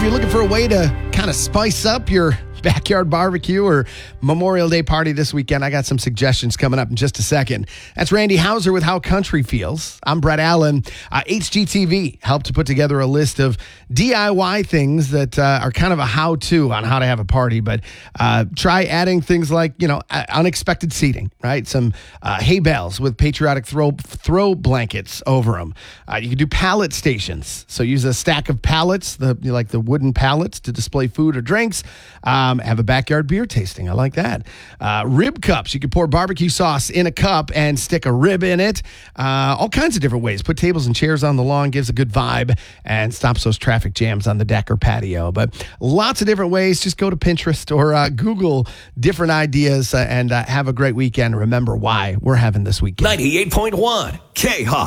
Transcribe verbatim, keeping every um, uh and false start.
you're looking for a way to kind of spice up your backyard barbecue or Memorial Day party this weekend, I got some suggestions coming up in just a second. That's Randy Hauser with How Country Feels. I'm Brett Allen. Uh, H G T V helped to put together a list of D I Y things that uh, are kind of a how-to on how to have a party, but uh, try adding things like, you know, uh, unexpected seating, right? Some uh, hay bales with patriotic throw throw blankets over them. Uh, you can do pallet stations. So use a stack of pallets, the you know, like the wooden pallets to display food or drinks. Um, have a backyard beer tasting. I like that. Uh, rib cups. You can pour barbecue sauce in a cup and stick a rib in it. Uh, all kinds of different ways. Put tables and chairs on the lawn. Gives a good vibe and stops those traffic jams on the deck or patio. But lots of different ways. Just go to Pinterest or uh, Google different ideas uh, and uh, have a great weekend. Remember why we're having this weekend. ninety-eight point one K-Hawk.